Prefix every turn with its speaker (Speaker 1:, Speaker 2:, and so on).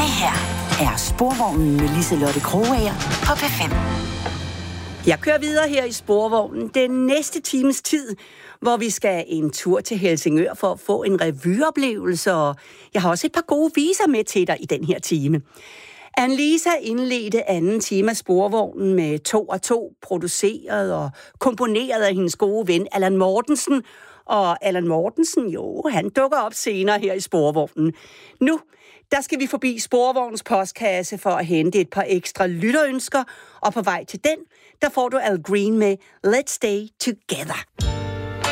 Speaker 1: Det her er Sporvognen med Liselotte Krogager på P5.
Speaker 2: Jeg kører videre her i Sporvognen den næste times tid, hvor vi skal en tur til Helsingør for at få en revyeoplevelse, og jeg har også et par gode viser med til dig i den her time. Annelisa indledte anden time af Sporvognen med 2 og 2, produceret og komponeret af hendes gode ven Allan Mortensen. Og Allan Mortensen, han dukker op senere her i Sporvognen. Nu, der skal vi forbi Sporvognens postkasse for at hente et par ekstra lytterønsker, og på vej til den, der får du Al Green med Let's Stay Together.